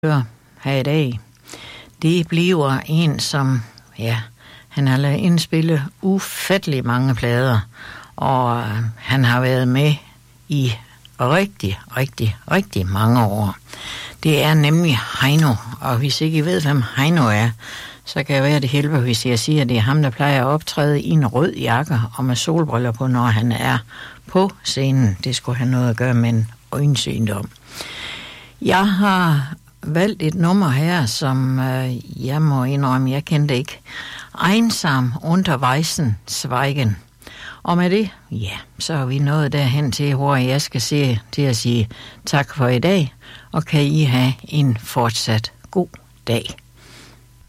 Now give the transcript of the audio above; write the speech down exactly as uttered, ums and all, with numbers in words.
høre her i dag, det bliver en, som, ja, han har lavet indspille ufattelig mange plader, og han har været med i rigtig, rigtig, rigtig mange år. Det er nemlig Heino, og hvis ikke I ved, hvem Heino er, så kan jeg være, det hjælper, hvis jeg siger, at det er ham, der plejer at optræde i en rød jakke og med solbriller på, når han er på scenen. Det skulle have noget at gøre med en øjensygdom. Jeg har valgt et nummer her, som øh, jeg må indrømme, jeg kendte ikke. Einsam unter weißen Zweigen. Og med det, ja, så er vi nået derhen til, hvor jeg skal se til at sige tak for i dag, og kan I have en fortsat god dag.